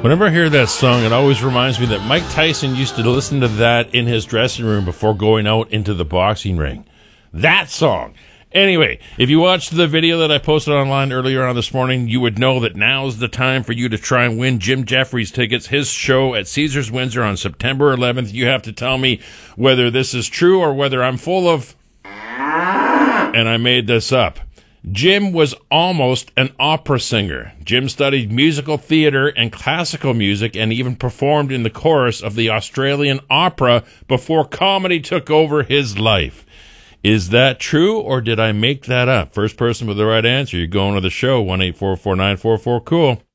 Whenever I hear that song, it always reminds me that Mike Tyson used to listen to that in his dressing room before going out into the boxing ring. That song. Anyway, if you watched the video that I posted online earlier on this morning, you would know that now's the time for you to try and win Jim Jeffries tickets, his show at Caesars Windsor on September 11th. You have to tell me whether this is true or whether I'm full of... and I made this up. Jim was almost an opera singer. Jim studied musical theater and classical music and even performed in the chorus of the Australian opera before comedy took over his life. Is that true, or did I make that up? First person with the right answer, you're going to the show, 1-844-944-COOL.